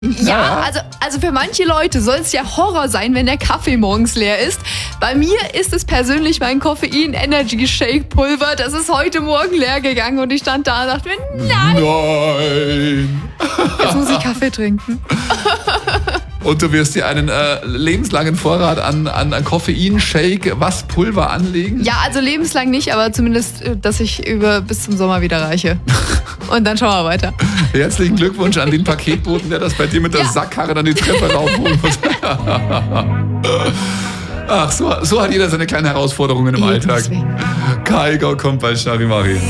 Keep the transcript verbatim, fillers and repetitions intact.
Ja, also, also für manche Leute soll es ja Horror sein, wenn der Kaffee morgens leer ist. Bei mir ist es persönlich mein Koffein-Energy-Shake-Pulver. Das ist heute Morgen leer gegangen und ich stand da und dachte mir, nein, Nein! jetzt muss ich Kaffee trinken. Und du wirst dir einen äh, lebenslangen Vorrat an, an, an Koffein-Shake, was Pulver anlegen? Ja, also lebenslang nicht, aber zumindest, äh, dass ich über bis zum Sommer wieder reiche. Und dann schauen wir weiter. Herzlichen Glückwunsch an den Paketboten, der das bei dir mit der Ja. Sackkarre dann die Treppe raufholen muss. Ach, so, so hat jeder seine kleinen Herausforderungen im Alltag. Deswegen. Kaigo kommt bei Charivari.